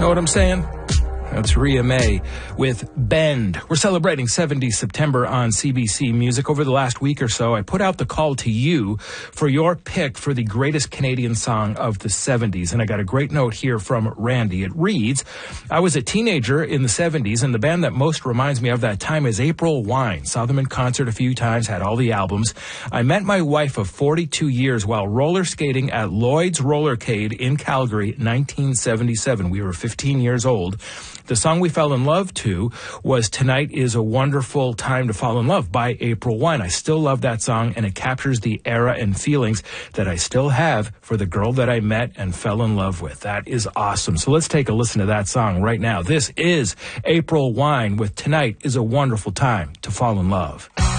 Know what I'm saying? That's Rhea May with Bend. We're celebrating 70 September on CBC Music. Over the last week or so, I put out the call to you for your pick for the greatest Canadian song of the 70s. And I got a great note here from Randy. It reads, I was a teenager in the 70s, and the band that most reminds me of that time is April Wine. Saw them in concert a few times, had all the albums. I met my wife of 42 years while roller skating at Lloyd's Rollercade in Calgary, 1977. We were 15 years old. The song we fell in love to was Tonight is a Wonderful Time to Fall in Love by April Wine. I still love that song, and it captures the era and feelings that I still have for the girl that I met and fell in love with. That is awesome. So let's take a listen to that song right now. This is April Wine with Tonight is a Wonderful Time to Fall in Love.